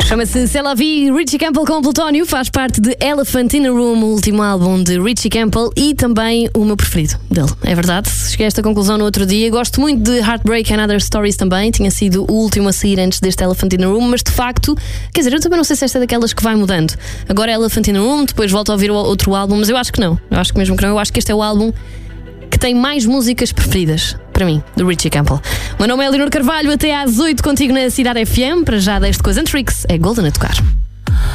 Chama-se C'est la vie. Richie Campbell com Plutónio, faz parte de Elephant in a Room, o último álbum de Richie Campbell e também o meu preferido dele. É verdade, cheguei a esta conclusão no outro dia. Gosto muito de Heartbreak and Other Stories também, tinha sido o último a sair antes deste Elephant in a Room, mas de facto, quer dizer, eu também não sei se esta é daquelas que vai mudando. Agora é Elephant in a Room, depois volto a ouvir o outro álbum, mas eu acho que não. Eu acho que mesmo que não, eu acho que este é o álbum que tem mais músicas preferidas para mim, do Richie Campbell. O meu nome é Leonor Carvalho, até às 8 contigo na Cidade FM. Para já deste Coisa and Tricks, é Golden a tocar.